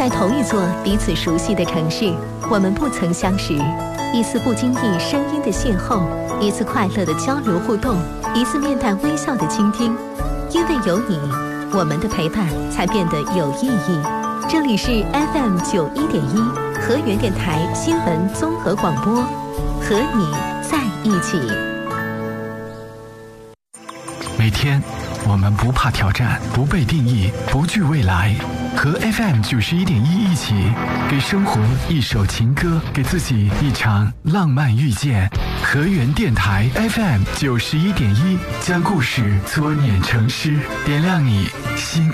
在同一座彼此熟悉的城市，我们不曾相识。一次不经意声音的邂逅，一次快乐的交流互动，一次面带微笑的倾听。因为有你，我们的陪伴才变得有意义。这里是 FM91.1河源电台新闻综合广播，和你在一起。 每天我们不怕挑战，不被定义，不惧未来，和 FM91.1一起给生活一首情歌，给自己一场浪漫遇见。河源电台 FM91.1将故事搓捻成诗，点亮你心